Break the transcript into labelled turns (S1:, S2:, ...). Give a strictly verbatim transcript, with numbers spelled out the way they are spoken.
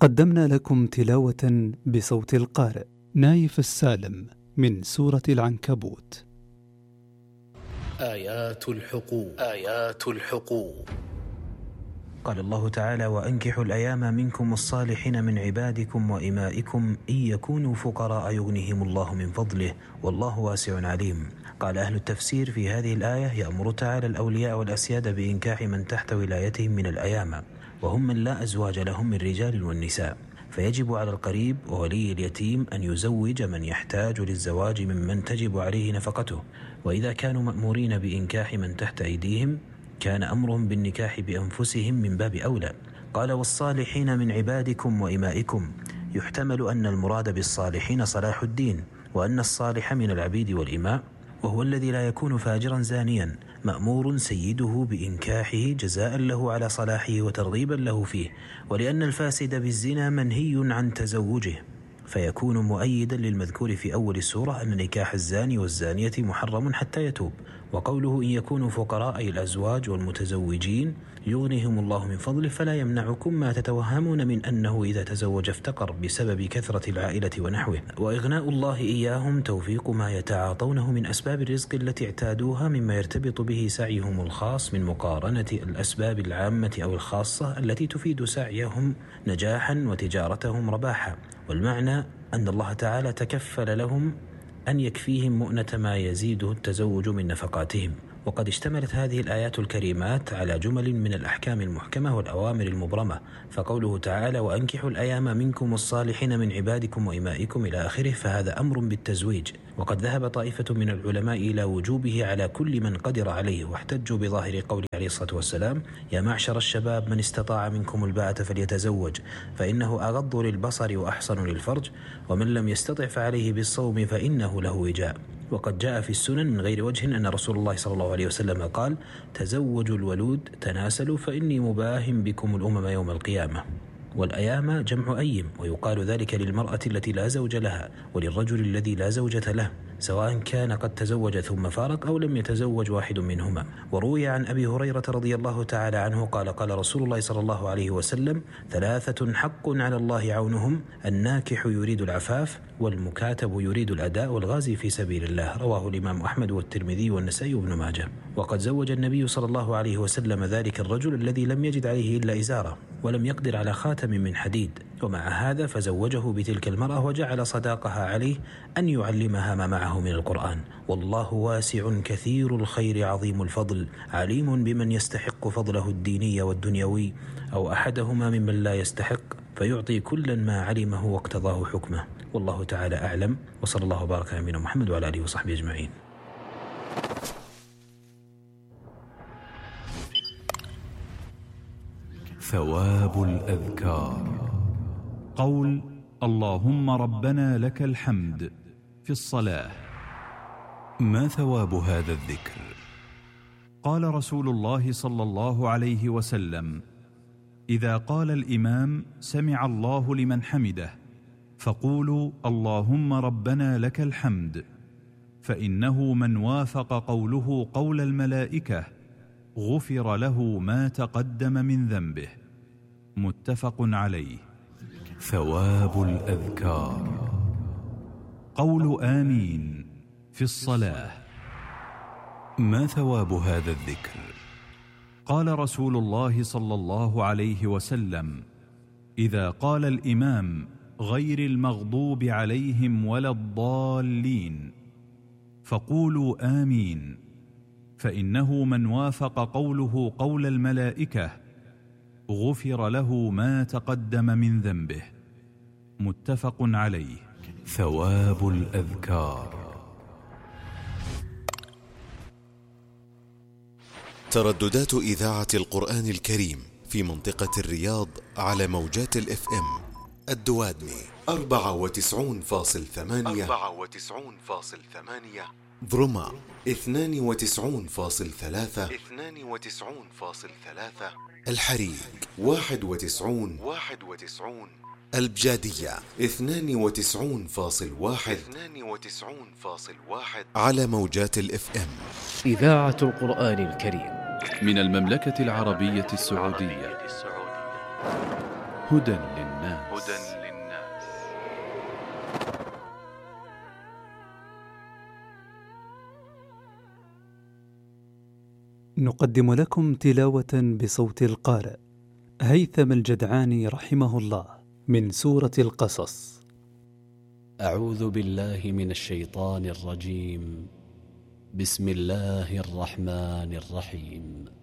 S1: قدمنا لكم تلاوة بصوت القارئ نايف السالم من سورة العنكبوت.
S2: آيات الحقوق آيات الحقوق
S3: قال الله تعالى: وأنكحوا الأيام منكم الصالحين من عبادكم وإمائكم إن يكونوا فقراء يغنيهم الله من فضله والله واسع عليم. قال أهل التفسير في هذه الآية: يأمر تعالى الأولياء والأسياد بإنكاح من تحت ولايتهم من الأيام، وهم من لا أزواج لهم من رجال والنساء، فيجب على القريب وولي اليتيم أن يزوج من يحتاج للزواج ممن تجب عليه نفقته. وإذا كانوا مأمورين بإنكاح من تحت أيديهم كان أمرهم بالنكاح بأنفسهم من باب أولى. قال: والصالحين من عبادكم وإمائكم، يحتمل أن المراد بالصالحين صلاح الدين، وأن الصالح من العبيد والإماء وهو الذي لا يكون فاجرا زانيا مأمور سيده بإنكاحه جزاء له على صلاحه وترغيبا له فيه، ولأن الفاسد بالزنا منهي عن تزوجه، فيكون مؤيدا للمذكور في أول السورة أن نكاح الزاني والزانية محرم حتى يتوب. وقوله إن يكونوا فقراء أي الأزواج والمتزوجين يغنيهم الله من فضله، فلا يمنعكم ما تتوهمون من أنه إذا تزوج افتقر بسبب كثرة العائلة ونحوه. وإغناء الله إياهم توفيق ما يتعاطونه من أسباب الرزق التي اعتادوها مما يرتبط به سعيهم الخاص من مقارنة الأسباب العامة أو الخاصة التي تفيد سعيهم نجاحا وتجارتهم رباحا. والمعنى أن الله تعالى تكفل لهم أن يكفيهم مؤنة ما يزيده التزوج من نفقاتهم. وقد اشتملت هذه الآيات الكريمات على جمل من الأحكام المحكمة والأوامر المبرمة، فقوله تعالى: وأنكحوا الأيام منكم الصالحين من عبادكم وإمائكم إلى آخره، فهذا أمر بالتزويج. وقد ذهب طائفة من العلماء إلى وجوبه على كل من قدر عليه، واحتجوا بظاهر قوله عليه الصلاة والسلام: يا معشر الشباب من استطاع منكم الباءة فليتزوج فإنه أغض للبصر وأحصن للفرج، ومن لم يستطع فعليه بالصوم فإنه له وجاء. وقد جاء في السنن من غير وجه أن رسول الله صلى الله عليه وسلم قال: تزوجوا الولود تناسلوا فإني مباهم بكم الأمم يوم القيامة. والأيام جمع أيم، ويقال ذلك للمرأة التي لا زوج لها وللرجل الذي لا زوجة له، سواء كان قد تزوج ثم فارق أو لم يتزوج واحد منهما. وروي عن أبي هريرة رضي الله تعالى عنه قال: قال رسول الله صلى الله عليه وسلم: ثلاثة حق على الله عونهم، الناكح يريد العفاف، والمكاتب يريد الأداء، والغازي في سبيل الله. رواه الإمام أحمد والترمذي والنسائي وابن ماجه. وقد زوج النبي صلى الله عليه وسلم ذلك الرجل الذي لم يجد عليه إلا إزارة ولم يقدر على خاتم من حديد، ومع هذا فزوجه بتلك المرأة وجعل صداقها عليه أن يعلمها ما معه من القرآن. والله واسع كثير الخير عظيم الفضل، عليم بمن يستحق فضله الديني والدنيوي أو أحدهما ممن لا يستحق، فيعطي كلا ما علمه واقتضاه حكمه. والله تعالى أعلم، وصلى الله وبارك على نبينا محمد وعلى آله وصحبه أجمعين.
S4: ثواب الأذكار. قول اللهم ربنا لك الحمد في الصلاة. ما ثواب هذا الذكر؟ قال رسول الله صلى الله عليه وسلم: إذا قال الإمام سمع الله لمن حمده فقولوا اللهم ربنا لك الحمد، فإنه من وافق قوله قول الملائكة غفر له ما تقدم من ذنبه. متفق عليه. ثواب الأذكار. قول آمين في الصلاة. ما ثواب هذا الذكر؟ قال رسول الله صلى الله عليه وسلم: إذا قال الإمام غير المغضوب عليهم ولا الضالين فقولوا آمين، فإنه من وافق قوله قول الملائكة غفر له ما تقدم من ذنبه. متفق عليه. ثواب الأذكار.
S5: ترددات إذاعة القرآن الكريم في منطقة الرياض على موجات الإف إم: الدوادمي أربعة وتسعون فاصل ثمانية، ضرما اثنان وتسعون فاصل ثلاثة، الحريق واحد وتسعون، البجادية اثنان وتسعون فاصل واحد على موجات الإف إم.
S2: إذاعة القرآن الكريم
S6: من المملكة العربية السعودية. هدى للناس
S4: هدى للناس.
S1: نقدم لكم تلاوة بصوت القارئ هيثم الجدعاني رحمه الله من سورة القصص.
S7: أعوذ بالله من الشيطان الرجيم. بسم الله الرحمن الرحيم.